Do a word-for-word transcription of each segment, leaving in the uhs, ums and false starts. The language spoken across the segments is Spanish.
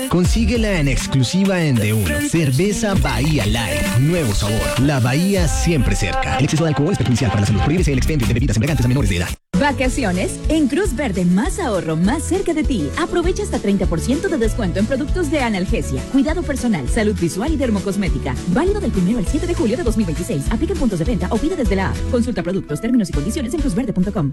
Consíguela en exclusiva en De Uno. Cerveza Bahía Light. Nuevo sabor. La Bahía siempre cerca. El exceso de alcohol es perjudicial para la salud. Prohíbese el expendio de bebidas embriagantes a menores de edad. Vacaciones en Cruz Verde, más ahorro, más cerca de ti. Aprovecha hasta treinta por ciento de descuento en productos de analgesia, cuidado personal, salud visual y dermocosmética. Válido del primero al siete de julio de dos mil veintiséis. Aplica en puntos de venta o pide desde la app. Consulta productos, términos y condiciones en cruzverde punto com.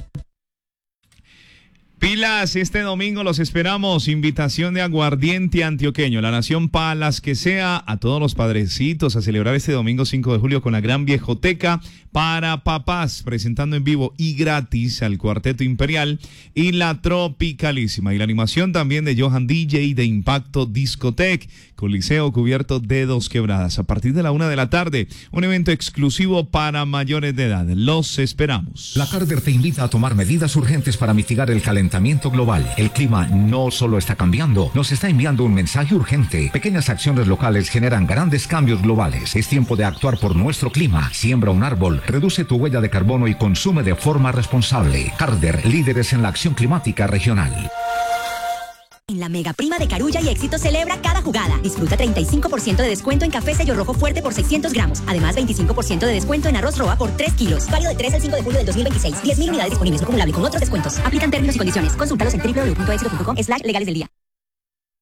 Pilas, este domingo los esperamos. Invitación de aguardiente antioqueño, la nación Palas que sea, a todos los padrecitos a celebrar este domingo cinco de julio con la gran viejoteca para papás, presentando en vivo y gratis al Cuarteto Imperial y la Tropicalísima. Y la animación también de Johan D J de Impacto Discotech, Coliseo cubierto de Dos Quebradas. A partir de la una de la tarde, un evento exclusivo para mayores de edad. Los esperamos. La Carver te invita a tomar medidas urgentes para mitigar el calentamiento global. El clima no solo está cambiando, nos está enviando un mensaje urgente. Pequeñas acciones locales generan grandes cambios globales. Es tiempo de actuar por nuestro clima. Siembra un árbol, reduce tu huella de carbono y consume de forma responsable. Carver, líderes en la acción climática regional. En la mega prima de Carulla y Éxito celebra cada jugada. Disfruta treinta y cinco por ciento de descuento en café Sello Rojo Fuerte por seiscientos gramos. Además, veinticinco por ciento de descuento en arroz Roa por tres kilos. Válido del tres al cinco de julio del dos mil veintiséis. diez mil unidades disponibles, acumulable con otros descuentos. Aplican términos y condiciones. Consúltalos en w w w punto éxito punto com slash legales del día.